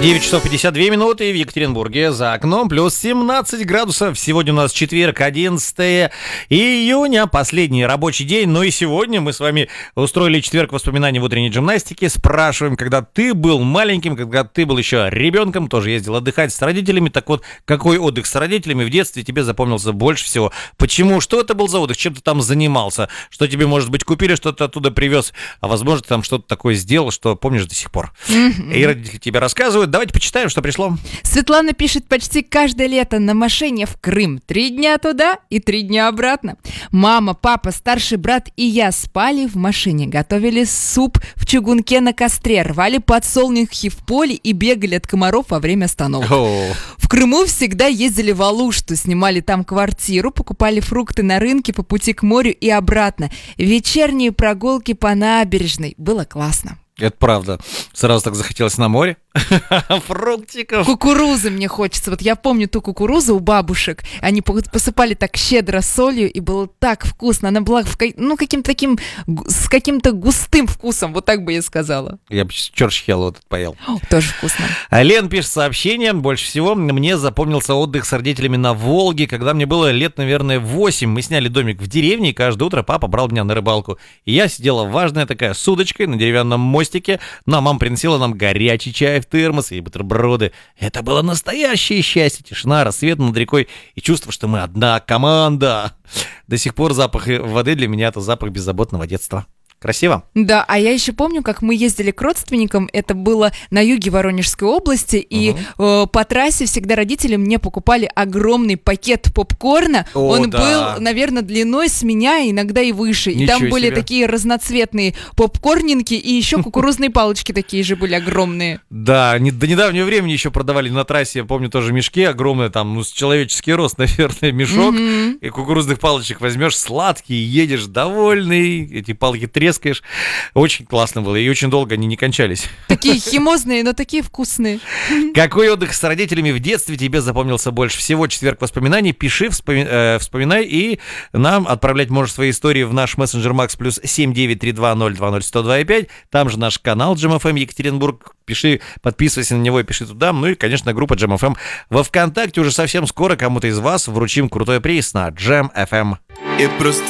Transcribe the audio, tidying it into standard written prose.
9 часов 52 минуты в Екатеринбурге. За окном плюс 17 градусов. Сегодня у нас четверг, 11 июня, последний рабочий день. Но и сегодня мы с вами устроили четверг воспоминаний в утренней гимнастике. Спрашиваем, когда ты был маленьким, когда ты был еще ребенком, тоже ездил отдыхать с родителями. Так вот, какой отдых с родителями в детстве тебе запомнился больше всего? Почему? Что это был за отдых? Чем ты там занимался? Что тебе, может быть, купили, что-то оттуда привез? А возможно, ты там что-то такое сделал, что помнишь до сих пор. И родители тебе рассказывают. Давайте почитаем, что пришло. Светлана пишет: почти каждое лето на машине в Крым. 3 дня туда и 3 дня обратно. Мама, папа, старший брат и я спали в машине. Готовили суп в чугунке на костре. Рвали подсолнухи в поле и бегали от комаров во время остановок. В Крыму всегда ездили в Алушту. Снимали там квартиру. Покупали фрукты на рынке по пути к морю и обратно. Вечерние прогулки по набережной. Было классно. Это правда. Сразу так захотелось на море. Фруктиков. Кукурузы мне хочется. Вот я помню ту кукурузу у бабушек. Они посыпали так щедро солью, и было так вкусно. Она была каким-то таким, с каким-то густым вкусом. Вот так бы я сказала. Я бы чурчхеллу вот поел. Тоже вкусно. Лен пишет сообщение. Больше всего мне запомнился отдых с родителями на Волге, когда мне было лет, наверное, 8. Мы сняли домик в деревне, и каждое утро папа брал меня на рыбалку. И я сидела важная такая с удочкой на деревянном мостике. Но мама принесла нам горячий чай в термос и бутерброды. Это было настоящее счастье. Тишина, рассвет над рекой и чувство, что мы одна команда. До сих пор запах воды для меня — это запах беззаботного детства. Красиво? Да, а я еще помню, как мы ездили к родственникам. Это было на юге Воронежской области. И по трассе всегда родители мне покупали огромный пакет попкорна. Он был, наверное, длиной с меня, иногда и выше. И там были такие разноцветные попкорнинки, и еще кукурузные палочки такие же были огромные. Да, до недавнего времени еще продавали на трассе, я помню, тоже мешки огромные, там, с человеческий рост, наверное, мешок. И кукурузных палочек возьмешь, сладкие, едешь довольный, эти палки трескаешь. Очень классно было, и очень долго они не кончались. Такие химозные, но такие вкусные. Какой отдых с родителями в детстве тебе запомнился больше всего? Четверг воспоминаний. Пиши, вспоминай, и нам отправлять можешь свои истории в наш мессенджер Макс плюс 7932020102,5. Там же наш канал Джем-ФМ Екатеринбург. Пиши, подписывайся на него и пиши туда. Ну и, конечно, группа Джем-ФМ во ВКонтакте. Уже совсем скоро кому-то из вас вручим крутой приз на Джем-ФМ. Я просто